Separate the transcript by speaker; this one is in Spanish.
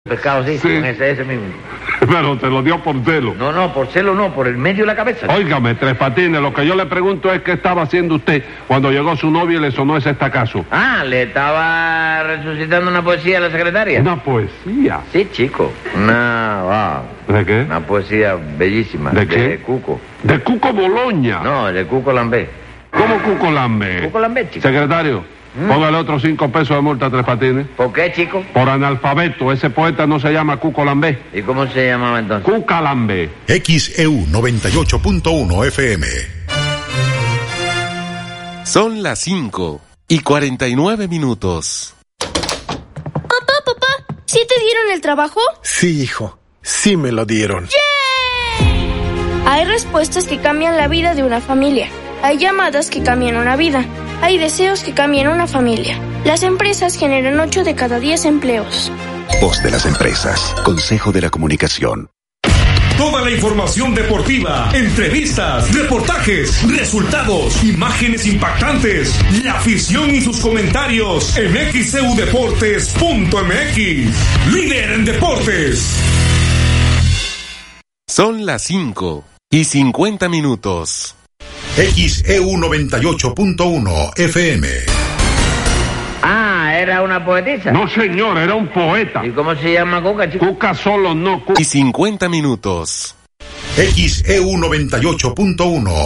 Speaker 1: Pescado, sí. Con ese mismo.
Speaker 2: Pero te lo dio por celo.
Speaker 1: No, por celo no, por el medio de la cabeza.
Speaker 2: Óigame, Tres Patines, lo que yo le pregunto es qué estaba haciendo usted cuando llegó su novia y le sonó ese estacazo.
Speaker 1: Le estaba resucitando una poesía a la secretaria.
Speaker 2: ¿Una poesía?
Speaker 1: Sí, chico.
Speaker 2: ¿De qué?
Speaker 1: Una poesía bellísima.
Speaker 2: ¿De qué?
Speaker 1: De Cuco.
Speaker 2: ¿De Cuco Boloña?
Speaker 1: No, de Cuco Lambé.
Speaker 2: ¿Cómo Cuco Lambé?
Speaker 1: Cuco Lambé, chico.
Speaker 2: Secretario, póngale otros 5 pesos de multa a Tres Patines.
Speaker 1: ¿Por qué, chico?
Speaker 2: Por analfabeto. Ese poeta no se llama Cuco Lambé.
Speaker 1: ¿Y cómo se llamaba entonces?
Speaker 2: Cuca Lambé.
Speaker 3: XEU 98.1 FM.
Speaker 4: Son las 5:49.
Speaker 5: Papá, ¿sí te dieron el trabajo?
Speaker 6: Sí, hijo, sí me lo dieron.
Speaker 5: ¡Yay! Hay respuestas que cambian la vida de una familia. Hay llamadas que cambian una vida. Hay deseos que cambian una familia. Las empresas generan 8 de cada 10 empleos.
Speaker 7: Voz de las empresas. Consejo de la Comunicación.
Speaker 8: Toda la información deportiva, entrevistas, reportajes, resultados, imágenes impactantes, la afición y sus comentarios en xeudeportes.mx. Líder en deportes.
Speaker 4: Son las 5:50.
Speaker 3: XEU 98.1 FM.
Speaker 1: ¿Era una poetisa?
Speaker 2: No, señor, era un poeta.
Speaker 1: ¿Y cómo se llama Cuca, chico?
Speaker 2: Cuca solo no.
Speaker 4: 50.
Speaker 3: XEU 98.1